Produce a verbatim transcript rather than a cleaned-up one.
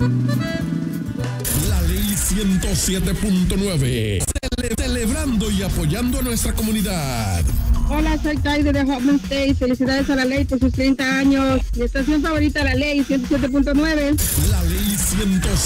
La ley ciento siete punto nueve. Cele- celebrando y apoyando a nuestra comunidad. Hola, soy Taide de Hoffman State. Felicidades a la ley por sus treinta años. Mi estación favorita, la ley ciento siete punto nueve. La ley ciento